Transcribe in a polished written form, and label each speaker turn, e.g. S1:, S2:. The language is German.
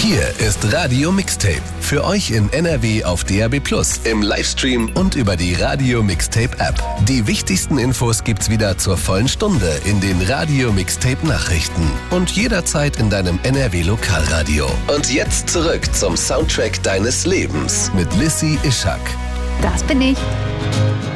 S1: Hier ist Radio Mixtape. Für euch in NRW auf DAB+, im Livestream und über die Radio Mixtape App. Die wichtigsten Infos gibt's wieder zur vollen Stunde in den Radio Mixtape Nachrichten und jederzeit in deinem NRW Lokalradio. Und jetzt zurück zum Soundtrack deines Lebens mit Lissy Ischak.
S2: Das bin ich.